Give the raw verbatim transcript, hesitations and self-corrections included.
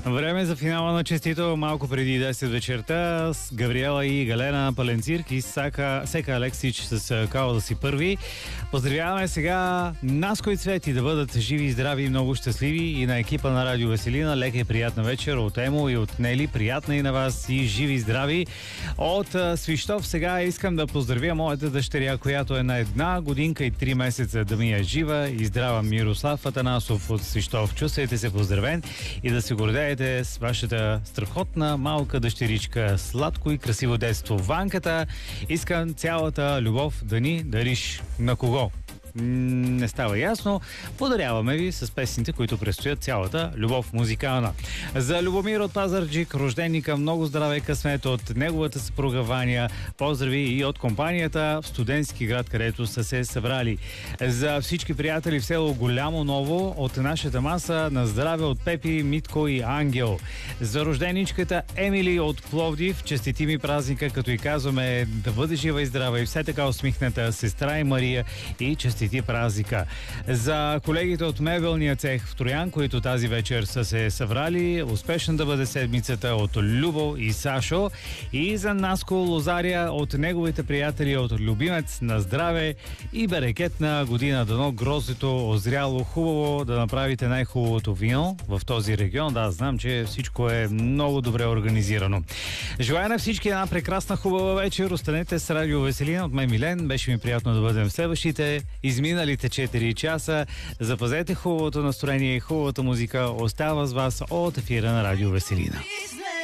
Време за финала на Честито малко преди десет вечерта с Габриела и Галена Паленцирк и Сака, Сека Алексич с Као да си първи. Поздравяваме сега Наско и Цвети да бъдат живи и здрави и много щастливи, и на екипа на Радио Веселина. Лека и приятна вечер от Емо и от Нели. Приятна и на вас и живи и здрави. От Свищов сега искам да поздравя моята дъщеря, която е на една годинка и три месеца, да ми е жива и здрава. Мирослав Атанасов от Свищов. Чувствайте се поздравен и да се гордеете с вашата страхотна малка дъщеричка. Сладко и красиво детство. Ванката, искам цялата любов да ни дариш. На кого? Не става ясно. Подаряваме ви с песните, които предстоят, цялата любов музикална. За Любомир от Пазарджик, рожденника, много здраве и късмет от неговата съпруга Ваня. Поздрави и от компанията в студентски град, където са се събрали. За всички приятели в село Голямо Ново от нашата маса, на здраве от Пепи, Митко и Ангел. За рожденичката Емили от Пловдив, честити ми празника, като и казваме да бъде жива и здрава и все така усмихната сестра и Мария, и честити празника. За колегите от мебелния цех в Троян, които тази вечер са се събрали, успешна да бъде седмицата от Любо и Сашо. И за Наско Лозария от неговите приятели от Любимец, на здраве и берекетна година. Дано гроздето озряло хубаво, да направите най-хубавото вино в този регион. Да, знам, че всичко е много добре организирано. Желая на всички една прекрасна хубава вечер. Останете с Радио Веселина. От мен Милен. Беше ми приятно да бъдем в следващите изминалите четири часа. Запазете хубавото настроение и хубавата музика. Остава с вас от ефира на Радио Веселина.